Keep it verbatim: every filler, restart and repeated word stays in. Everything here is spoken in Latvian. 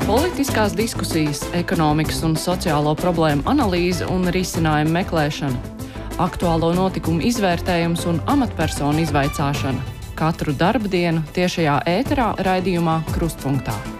Politiskās diskusijas, ekonomikas un sociālo problēmu analīze un risinājumu meklēšana, aktuālo notikumu izvērtējums un amatpersonu izvaicāšana. Katru darba dienu tiešajā ēterā raidījumā Krustpunktā.